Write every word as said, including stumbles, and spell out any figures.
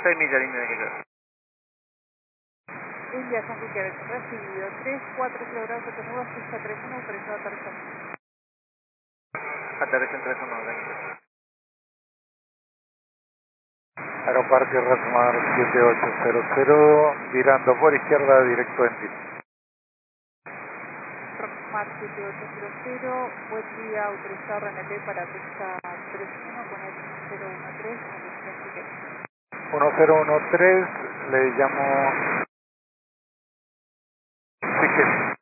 seis millas, India de Quique. India San Quique, recibido. tres cuatro kilogrados de Conuba, pista tres uno, autorizado a aterrizar. Aterriza en tres uno, Quique. Aeroparque Rasmar siete ocho cero cero, virando por izquierda directo en Tito. Rockmar siete ocho cero cero, buen día, autorizado R N T para pista tres uno con el cero uno tres, atención Quique. uno cero uno tres, le llamo Quique.